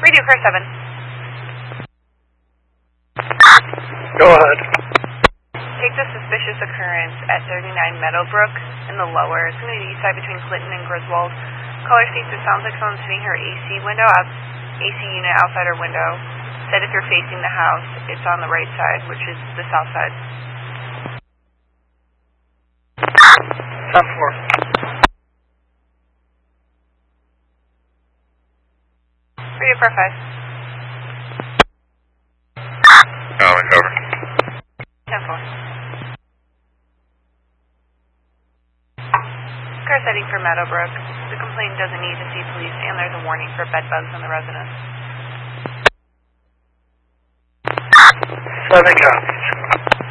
Radio Car 7. Go ahead. Take the suspicious occurrance at 39 Meadowbrook in the lower. It's going to be the east side between Clinton and Griswold. Caller states it sounds like someone's hitting her AC unit outside her window. Said if you're facing the house, it's on the right side, which is the south side. 10-4. Radio Car 5. Cover. 10-4. Car setting for Meadowbrook. The complainant doesn't need to see police, and there's a warning for bed bugs in the residence. 7 copies.